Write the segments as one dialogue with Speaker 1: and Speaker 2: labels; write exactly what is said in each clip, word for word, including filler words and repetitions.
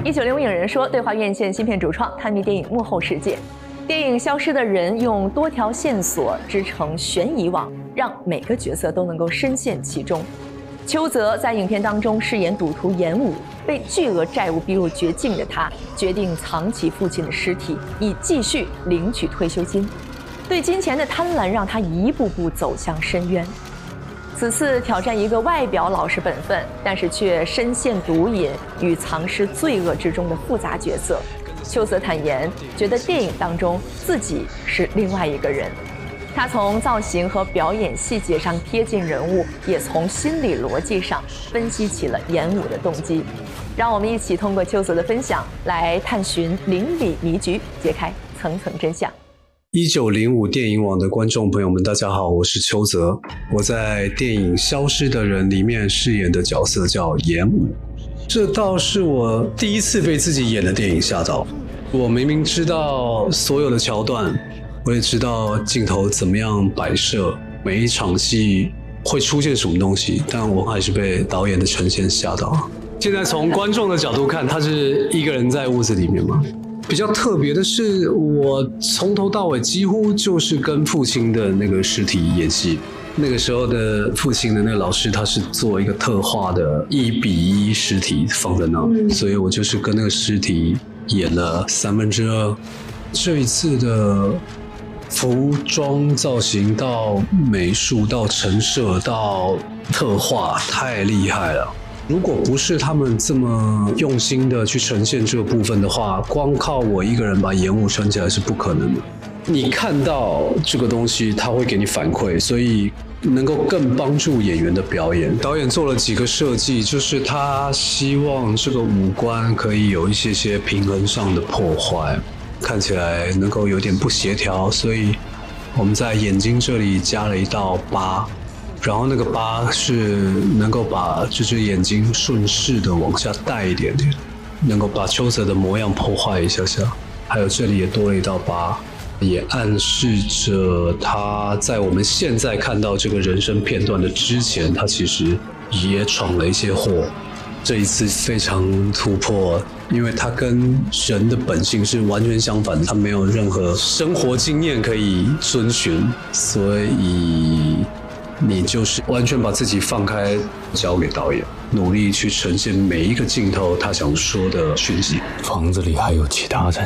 Speaker 1: 一九零五影人说，对话院线新片主创探秘电影幕后世界。电影《消失的人》用多条线索织成悬疑网，让每个角色都能够深陷其中。邱泽在影片当中饰演赌徒严武，被巨额债务逼入绝境的他，决定藏起父亲的尸体，以继续领取退休金。对金钱的贪婪让他一步步走向深渊。此次挑战一个外表老实本分，但是却深陷毒瘾与藏尸罪恶之中的复杂角色。邱泽坦言，觉得电影当中自己是另外一个人。他从造型和表演细节上贴近人物，也从心理逻辑上分析起了严武的动机。让我们一起通过邱泽的分享，来探寻邻里迷局，揭开层层真相。
Speaker 2: 一九零五电影网的观众朋友们，大家好，我是邱泽。我在电影《消失的人》里面饰演的角色叫严武，这倒是我第一次被自己演的电影吓到。我明明知道所有的桥段，我也知道镜头怎么样摆设，每一场戏会出现什么东西，但我还是被导演的呈现吓到。现在从观众的角度看，他是一个人在屋子里面吗？比较特别的是，我从头到尾几乎就是跟父亲的那个尸体演戏。那个时候的父亲的那个老师，他是做一个特化的一比一尸体放在那，嗯、所以我就是跟那个尸体演了三分之二。这一次的服装造型到美术到陈设到特化，太厉害了。如果不是他们这么用心的去呈现这个部分的话，光靠我一个人把演武撑起来是不可能的。你看到这个东西，他会给你反馈，所以能够更帮助演员的表演。导演做了几个设计，就是他希望这个五官可以有一些些平衡上的破坏，看起来能够有点不协调，所以我们在眼睛这里加了一道疤。然后那个疤是能够把这只眼睛顺势的往下带一点点，能够把邱泽的模样破坏一下下。还有这里也多了一道疤，也暗示着他在我们现在看到这个人生片段的之前，他其实也闯了一些祸。这一次非常突破，因为他跟人的本性是完全相反的，他没有任何生活经验可以遵循，所以你就是完全把自己放开，交给导演，努力去呈现每一个镜头他想说的讯息。
Speaker 3: 房子里还有其他人。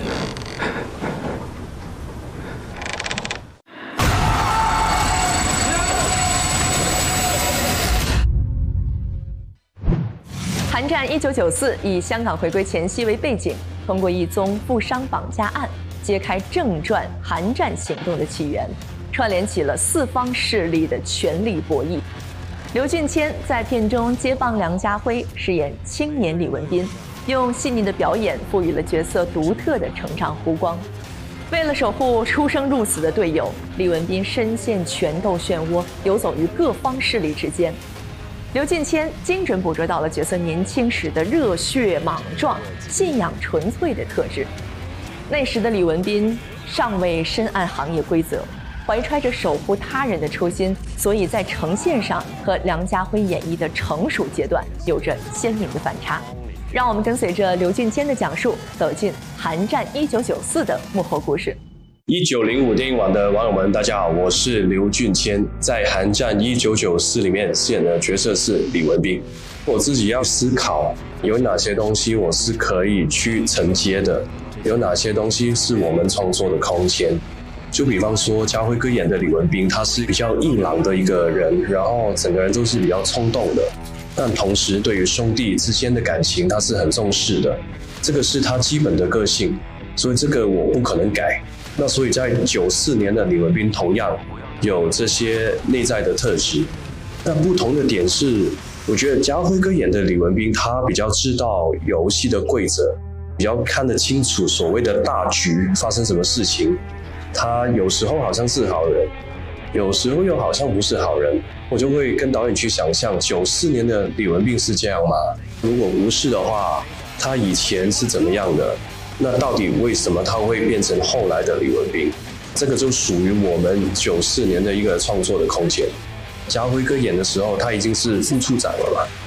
Speaker 1: 韩战一九九四以香港回归前夕为背景，通过一宗富商绑架案，揭开正传韩战行动的起源，串联起了四方势力的权力博弈。刘俊谦在片中接棒梁家辉，饰演青年李文彬，用细腻的表演赋予了角色独特的成长弧光。为了守护出生入死的队友，李文彬深陷权斗漩涡，游走于各方势力之间。刘俊谦精准捕捉到了角色年轻时的热血莽撞、信仰纯粹的特质。那时的李文彬尚未深谙行业规则，怀揣着守护他人的初心，所以在呈现上和梁家辉演绎的成熟阶段有着鲜明的反差。让我们跟随着刘俊谦的讲述，走进《韩战一九九四》的幕后故事。
Speaker 4: 一九零五电影网的网友们，大家好，我是刘俊谦，在《韩战一九九四》里面饰演的角色是李文彬。我自己要思考有哪些东西我是可以去承接的，有哪些东西是我们创作的空间。就比方说家辉哥演的李文彬，他是比较硬朗的一个人，然后整个人都是比较冲动的，但同时对于兄弟之间的感情他是很重视的，这个是他基本的个性，所以这个我不可能改。那所以在九四年的李文彬同样有这些内在的特质，但不同的点是，我觉得家辉哥演的李文彬他比较知道游戏的规则，比较看得清楚所谓的大局发生什么事情。他有时候好像是好人，有时候又好像不是好人，我就会跟导演去想象九四年的李文彬是这样吗？如果不是的话，他以前是怎么样的？那到底为什么他会变成后来的李文彬？这个就属于我们九四年的一个创作的空间。家辉哥演的时候，他已经是副处长了嘛，